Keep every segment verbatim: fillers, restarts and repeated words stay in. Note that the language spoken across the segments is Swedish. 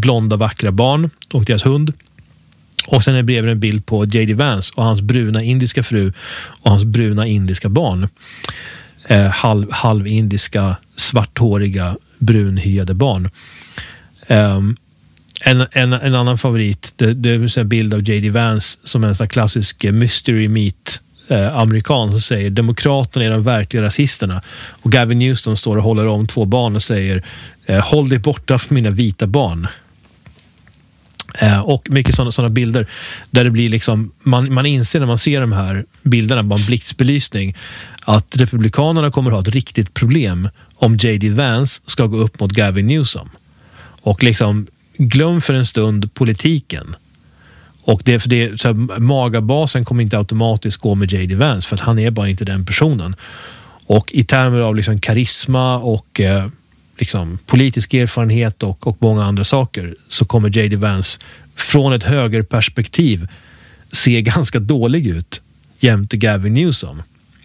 blonda vackra barn och deras hund. Och sen är bredvid en bild på J D Vance och hans bruna indiska fru och hans bruna indiska barn. Eh, halv, halvindiska, svarthåriga, brunhyade barn. Um, en, en, en annan favorit, det, det är en bild av J D Vance som en sån klassisk mystery meat eh, amerikan som säger demokraterna är de verkliga rasisterna. Och Gavin Newsom står och håller om två barn och säger eh, håll dig borta från mina vita barn. Eh, och mycket sådana sådana bilder där det blir liksom, man, man inser när man ser de här bilderna, bara en blixtbelysning, att republikanerna kommer att ha ett riktigt problem om J D Vance ska gå upp mot Gavin Newsom. Och liksom, glöm för en stund politiken. Och det, för det, så här, magabasen kommer inte automatiskt gå med J D Vance för att han är bara inte den personen. Och i termer av liksom karisma och eh, liksom politisk erfarenhet och, och många andra saker så kommer J D Vance från ett högerperspektiv se ganska dålig ut jämte Gavin Newsom.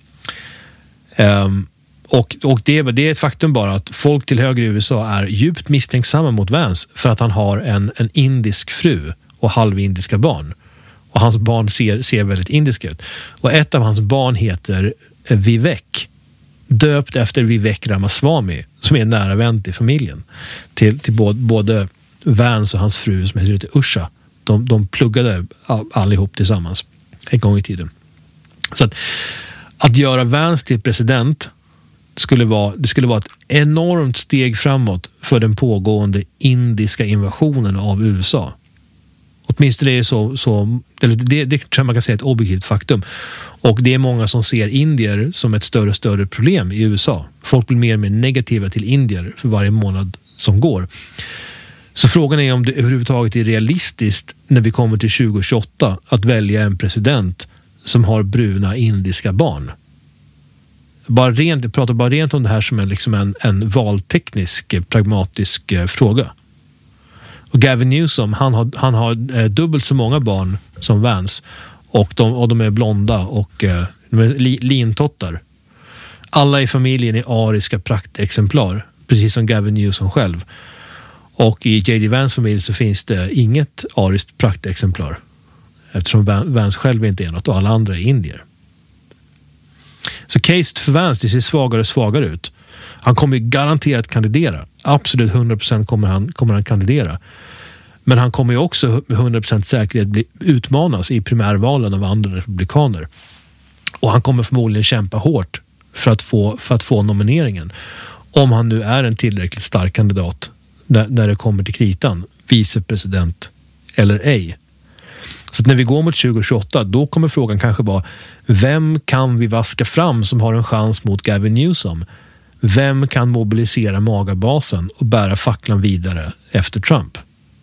Um, och och det, det är ett faktum bara att folk till höger i U S A är djupt misstänksamma mot Vance för att han har en, en indisk fru och halvindiska barn. Och hans barn ser, ser väldigt indiska ut. Och ett av hans barn heter Vivek, döpt efter Vivek Ramaswamy som är en nära vän till familjen. Till, till både, både Vance och hans fru som heter Usha. De, de pluggade allihop tillsammans en gång i tiden. Så att, att göra Vance till president skulle vara, det skulle vara ett enormt steg framåt för den pågående indiska invasionen av U S A. Åtminstone det är så, så eller det, det tror jag man kan säga ett objektivt faktum. Och det är många som ser indier som ett större och större problem i U S A. Folk blir mer och mer negativa till indier för varje månad som går. Så frågan är om det överhuvudtaget är realistiskt när vi kommer till tjugo tjugoåtta att välja en president som har bruna indiska barn. Bara rent, jag pratar bara rent om det här som en, liksom en, en valteknisk, pragmatisk eh, fråga. Och Gavin Newsom, han har, han har eh, dubbelt så många barn som Vance. Och de, och de är blonda och eh, de är li, lintottar. Alla i familjen är ariska praktexemplar, precis som Gavin Newsom själv. Och i J D Vance familj så finns det inget ariskt praktexemplar. Eftersom Vance själv inte är något och alla andra är indier. Så caset för Vance, det ser svagare och svagare ut. Han kommer ju garanterat kandidera. Absolut hundra procent kommer han, kommer han kandidera. Men han kommer ju också med hundra procent säkerhet bli utmanas i primärvalen av andra republikaner. Och han kommer förmodligen kämpa hårt för att få, för att få nomineringen. Om han nu är en tillräckligt stark kandidat när, när det kommer till kritan, vicepresident eller ej. Så att när vi går mot tjugo tjugoåtta, då kommer frågan kanske vara, vem kan vi vaska fram som har en chans mot Gavin Newsom? Vem kan mobilisera magabasen och bära facklan vidare efter Trump?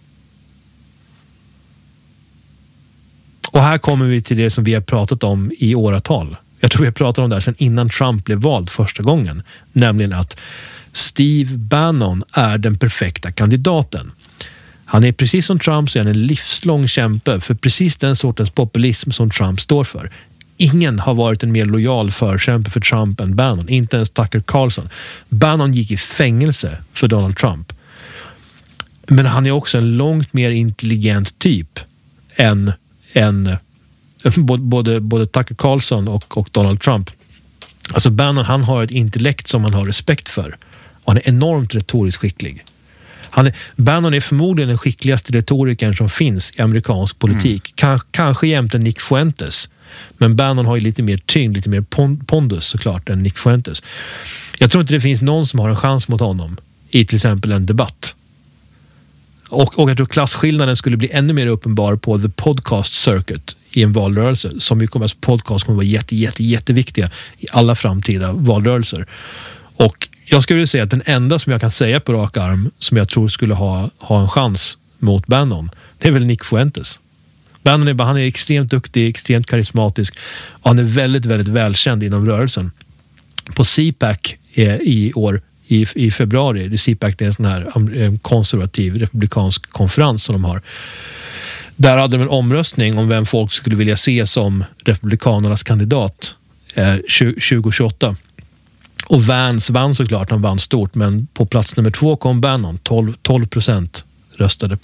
Och här kommer vi till det som vi har pratat om i åratal. Jag tror vi har pratat om det här sedan innan Trump blev vald första gången. Nämligen att Steve Bannon är den perfekta kandidaten. Han är precis som Trump så är han en livslång kämpe för precis den sortens populism som Trump står för. Ingen har varit en mer lojal förkämpe för Trump än Bannon. Inte ens Tucker Carlson. Bannon gick i fängelse för Donald Trump. Men han är också en långt mer intelligent typ än, än både, både Tucker Carlson och, och Donald Trump. Alltså Bannon, han har ett intellekt som man har respekt för. Och han är enormt retoriskt skicklig. Han är, Bannon är förmodligen den skickligaste retorikern som finns i amerikansk politik. Mm. K- kanske jämte Nick Fuentes. Men Bannon har ju lite mer tyngd, lite mer pondus såklart än Nick Fuentes. Jag tror inte det finns någon som har en chans mot honom i till exempel en debatt. Och, och jag tror klasskillnaden skulle bli ännu mer uppenbar på the podcast circuit i en valrörelse. Som ju kommer, alltså podcast kommer vara jätte, jätte, jätteviktiga i alla framtida valrörelser. Och jag skulle vilja säga att den enda som jag kan säga på rak arm som jag tror skulle ha, ha en chans mot Bannon, det är väl Nick Fuentes. Bannon är, han är extremt duktig, extremt karismatisk och han är väldigt, väldigt välkänd inom rörelsen. På C PAC i år, i, i februari, det C PAC det är en sån här konservativ republikansk konferens som de har. Där hade de en omröstning om vem folk skulle vilja se som republikanernas kandidat eh, tjugo tjugoåtta. Och Vance vann såklart, han vann stort, men på plats nummer två kom Bannon, tolv procent röstade